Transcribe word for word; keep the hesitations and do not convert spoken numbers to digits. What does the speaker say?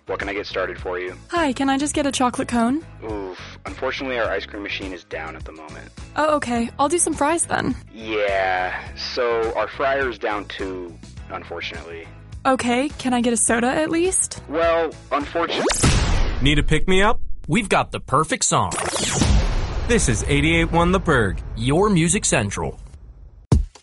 What can I get started for you? Hi, can I just get a chocolate cone? Oof. Unfortunately, our ice cream machine is down at the moment. Oh, okay. I'll do some fries then. Yeah, so our fryer is down too, unfortunately. Okay, can I get a soda at least? Well, unfortunately... Need a pick-me-up? We've got the perfect song. This is eighty-eight point one The Berg, your Music Central.